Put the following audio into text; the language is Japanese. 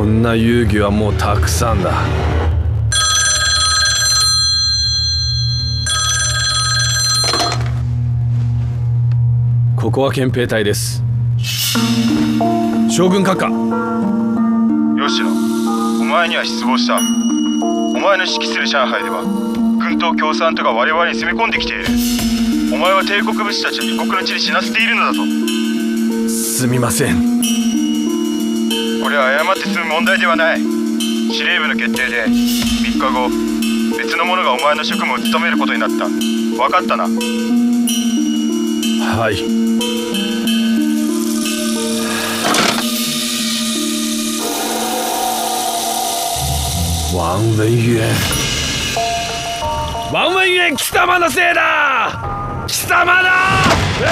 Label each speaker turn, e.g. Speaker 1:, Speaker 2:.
Speaker 1: んな遊戯はもうたくさんだ。ここは憲兵隊です。将軍閣下。
Speaker 2: 吉野、お前には失望した。お前の指揮する上海では軍と共産党が我々に攻め込んできている。お前は帝国武士たちを異国の地に死なせているのだぞ。
Speaker 1: すみません。
Speaker 2: これは謝って済む問題ではない。司令部の決定で3日後、別の者がお前の職務を務めることになった。分かったな。
Speaker 1: はい。王文渊、王文淵、貴様のせいだ。貴様だ。